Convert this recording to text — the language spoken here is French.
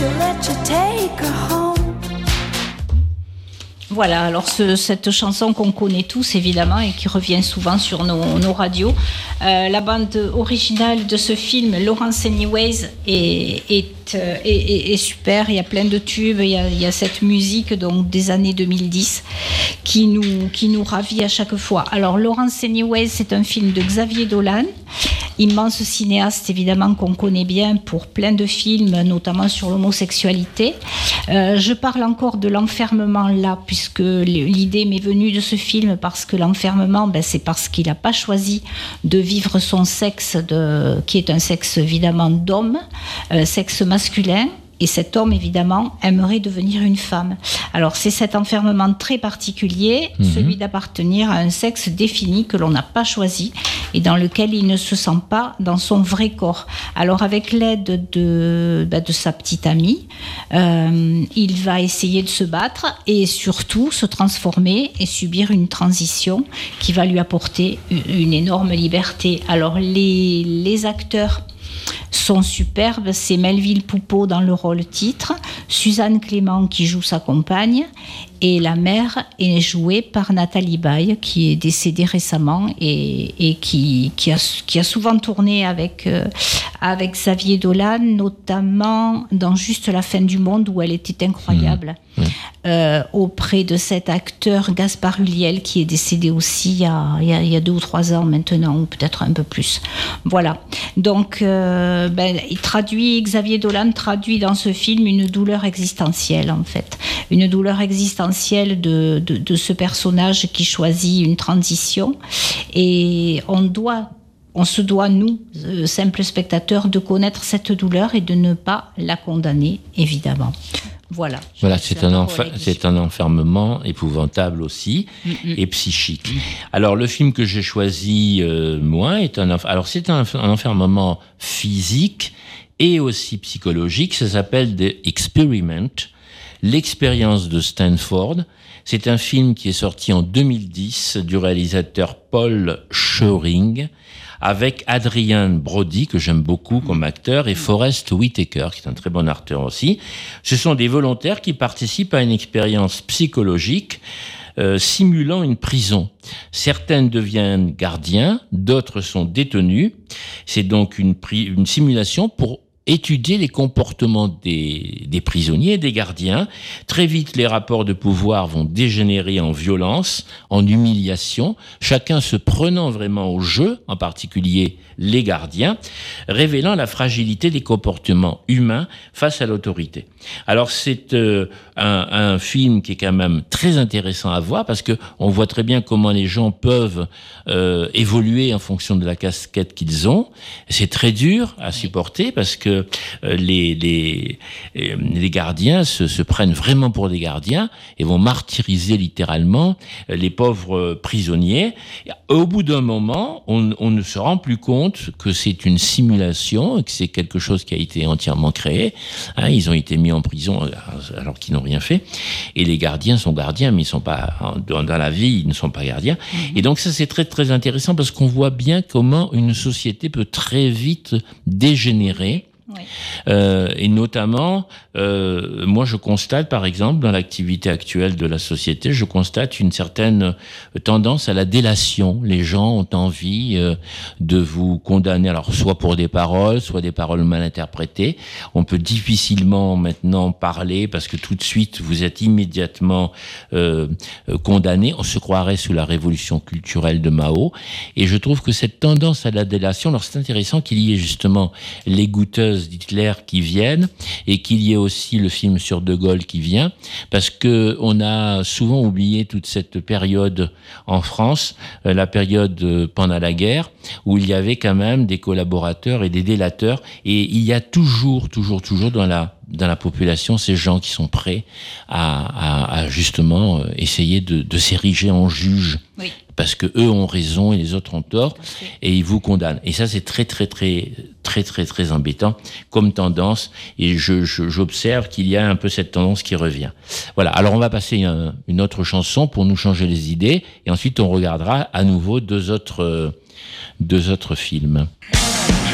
let you take her home. Voilà, alors cette chanson qu'on connaît tous évidemment et qui revient souvent sur nos radios. La bande originale de ce film, Lawrence Anyways, est super. Il y a plein de tubes, il y a cette musique donc des années 2010 qui nous ravit à chaque fois. Alors Lawrence Anyways, c'est un film de Xavier Dolan, immense cinéaste évidemment qu'on connaît bien pour plein de films, notamment sur l'homosexualité. Je parle encore de l'enfermement là, puisque l'idée m'est venue de ce film parce que l'enfermement, c'est parce qu'il n'a pas choisi de vivre son sexe, qui est un sexe évidemment d'homme, sexe masculin. Et cet homme, évidemment, aimerait devenir une femme. Alors, c'est cet enfermement très particulier, celui d'appartenir à un sexe défini que l'on n'a pas choisi et dans lequel il ne se sent pas dans son vrai corps. Alors, avec l'aide de sa petite amie, il va essayer de se battre et surtout se transformer et subir une transition qui va lui apporter une énorme liberté. Alors, les acteurs sont superbes, c'est Melville Poupeau dans le rôle titre, Suzanne Clément qui joue sa compagne, et la mère est jouée par Nathalie Baye qui est décédée récemment et qui a souvent tourné avec Xavier Dolan, notamment dans Juste la fin du monde où elle était incroyable. Auprès de cet acteur Gaspard Ulliel qui est décédé aussi il y a 2 ou 3 ans maintenant, ou peut-être un peu plus. Voilà. Donc Xavier Dolan traduit dans ce film une douleur existentielle en fait. Une douleur existentielle de ce personnage qui choisit une transition et on se doit, nous, simples spectateurs, de connaître cette douleur et de ne pas la condamner, évidemment. Voilà, c'est un enfermement épouvantable aussi, et psychique. Alors, le film que j'ai choisi, moi, c'est un enfermement physique et aussi psychologique. Ça s'appelle The Experiment, l'expérience de Stanford. C'est un film qui est sorti en 2010 du réalisateur Paul Schöring, avec Adrien Brody, que j'aime beaucoup comme acteur, et Forest Whitaker, qui est un très bon acteur aussi. Ce sont des volontaires qui participent à une expérience psychologique simulant une prison. Certaines deviennent gardiens, d'autres sont détenus. C'est donc une simulation pour étudier les comportements des prisonniers et des gardiens. Très vite, les rapports de pouvoir vont dégénérer en violence, en humiliation, chacun se prenant vraiment au jeu, en particulier les gardiens, révélant la fragilité des comportements humains face à l'autorité. Alors c'est un film qui est quand même très intéressant à voir parce que on voit très bien comment les gens peuvent évoluer en fonction de la casquette qu'ils ont. C'est très dur à supporter parce que les gardiens se prennent vraiment pour des gardiens et vont martyriser littéralement les pauvres prisonniers. Au bout d'un moment, on ne se rend plus compte que c'est une simulation et que c'est quelque chose qui a été entièrement créé. Ils ont été mis en prison alors qu'ils n'ont rien fait. Et les gardiens sont gardiens, mais ils sont pas dans la vie, ils ne sont pas gardiens. Et donc ça, c'est très très intéressant parce qu'on voit bien comment une société peut très vite dégénérer. Oui. Et notamment, moi je constate par exemple dans l'activité actuelle de la société, je constate une certaine tendance à la délation. Les gens ont envie de vous condamner, alors soit pour des paroles, soit des paroles mal interprétées. On peut difficilement maintenant parler parce que tout de suite vous êtes immédiatement condamné. On se croirait sous la révolution culturelle de Mao. Et je trouve que cette tendance à la délation, alors c'est intéressant qu'il y ait justement les goûteuses d'Hitler qui viennent et qu'il y ait aussi le film sur De Gaulle qui vient, parce que on a souvent oublié toute cette période en France, la période pendant la guerre, où il y avait quand même des collaborateurs et des délateurs, et il y a toujours dans la population ces gens qui sont prêts à justement essayer de s'ériger en juge. Oui. Parce que eux ont raison et les autres ont tort, et ils vous condamnent. Et ça, c'est très embêtant comme tendance. Et j'observe qu'il y a un peu cette tendance qui revient. Voilà. Alors, on va passer une autre chanson pour nous changer les idées, et ensuite on regardera à nouveau deux autres films.